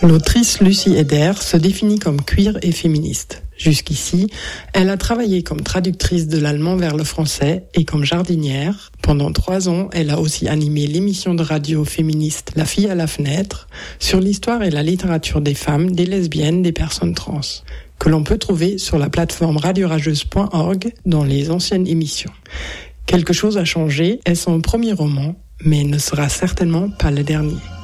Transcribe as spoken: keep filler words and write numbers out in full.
L'autrice Lucie Eder se définit comme queer et féministe. Jusqu'ici, elle a travaillé comme traductrice de l'allemand vers le français et comme jardinière. Pendant trois ans, elle a aussi animé l'émission de radio féministe La fille à la fenêtre sur l'histoire et la littérature des femmes, des lesbiennes, des personnes trans, que l'on peut trouver sur la plateforme radiorageuse point org dans les anciennes émissions. Quelque chose a changé est son premier roman, mais ne sera certainement pas le dernier.